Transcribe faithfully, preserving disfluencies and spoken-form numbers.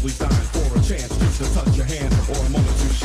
probably dying for a chance just to touch your hand.